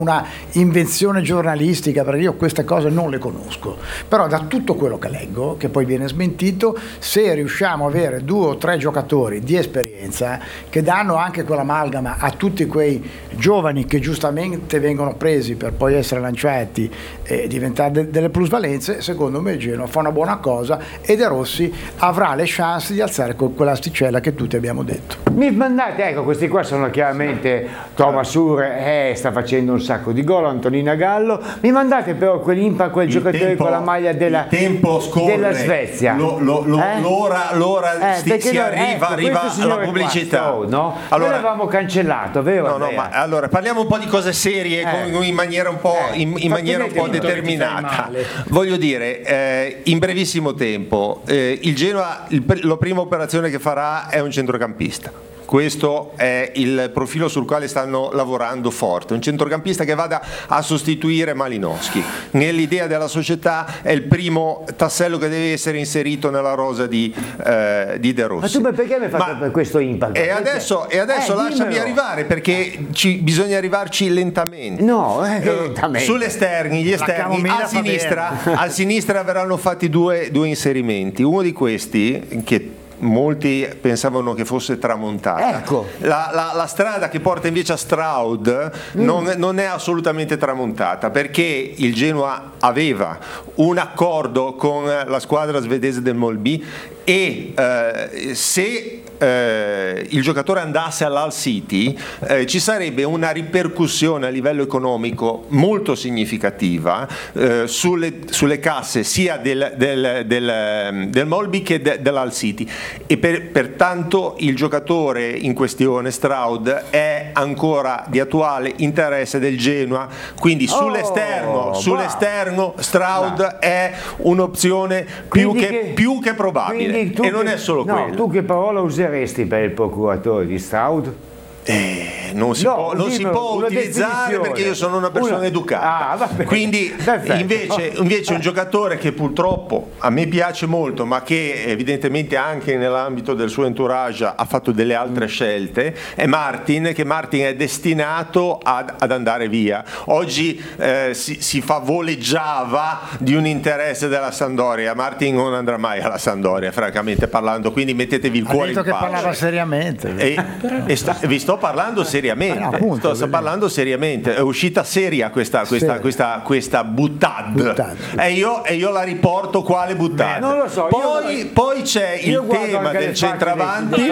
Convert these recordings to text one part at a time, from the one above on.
una invenzione giornalistica, perché io queste cose non le conosco, però da tutto quello che leggo, che poi viene smentito, se riusciamo a avere 2 o 3 giocatori di esperienza che danno anche quell'amalgama a tutti quei giovani che giustamente vengono presi per poi essere lanciati e diventare delle plusvalenze, secondo me il Genoa fa una buona cosa e De Rossi avrà le chance di alzare quell'asticella che tutti abbiamo detto. Mi mandate, ecco, questi qua sono chiaramente Thomas Ure, sta facendo un sacco di gol, Antonina Gallo. Mi mandate però quel giocatore con la maglia della Svezia. L'ora si arriva alla pubblicità. No? Allora, noi l'avevamo cancellato, vero? No, ma allora parliamo un po' di cose serie in maniera un po', in maniera un po' determinata. Voglio dire, in brevissimo tempo, il Genoa, la prima operazione che farà è un centrocampista. Questo è il profilo sul quale stanno lavorando forte, un centrocampista che vada a sostituire Malinowski. Nell'idea della società è il primo tassello che deve essere inserito nella rosa di De Rossi. Ma tu perché mi hai fatto questo impact? E adesso lasciami arrivare, perché bisogna arrivarci lentamente. Lentamente. Gli esterni, al sinistra verranno fatti due inserimenti. Uno di questi, che molti pensavano che fosse tramontata, ecco. La strada che porta invece a Stroud non è assolutamente tramontata, perché il Genoa aveva un accordo con la squadra svedese del Molby e se il giocatore andasse all'Hull City ci sarebbe una ripercussione a livello economico molto significativa sulle casse sia del Molby che dell'Hull City, e pertanto il giocatore in questione, Stroud, è ancora di attuale interesse del Genoa, quindi sull'esterno Stroud è un'opzione più che probabile, e non è solo quello. Tu che parola useresti per il procuratore di Stroud? Non si può utilizzare, perché io sono una persona educata. Quindi invece un giocatore che purtroppo a me piace molto, ma che evidentemente anche nell'ambito del suo entourage ha fatto delle altre scelte, è Martin è destinato ad andare via. Oggi si favoleggiava di un interesse della Sampdoria. Martin non andrà mai alla Sampdoria, francamente parlando, quindi mettetevi il cuore in pace. Ha detto che parlava seriamente. Vi sto parlando seriamente, sto parlando seriamente. È uscita seria questa buttad. E io la riporto quale buttad. Non lo so. Poi c'è il tema del centravanti.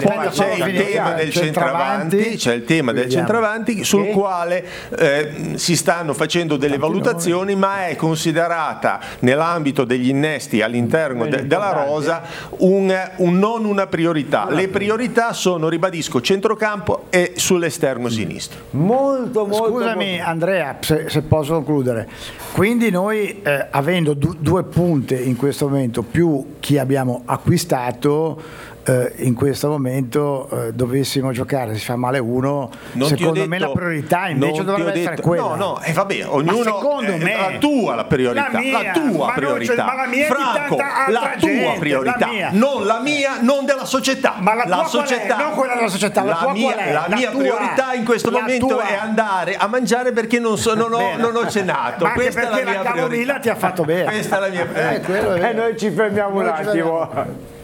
C'è il tema del centravanti sul quale si stanno facendo delle valutazioni, ma è considerata nell'ambito degli innesti all'interno della rosa non una priorità. Le priorità sono, ribadisco, centrocampo e sull'esterno sinistro. Molto. Scusami Andrea, se posso concludere. Quindi noi avendo 2 punte in questo momento più chi abbiamo acquistato, in questo momento dovessimo giocare, si fa male uno, secondo me la priorità invece dovrebbe essere quella. Vabbè, ognuno, secondo me la tua priorità, Franco, la tua priorità, non la mia, non della società. Ma la tua società, non quella della società, la mia priorità in questo momento è andare a mangiare, perché non ho cenato. Ma questa è la mia priorità. Ti ha fatto bene. Questa è la mia priorità. Noi ci fermiamo un attimo.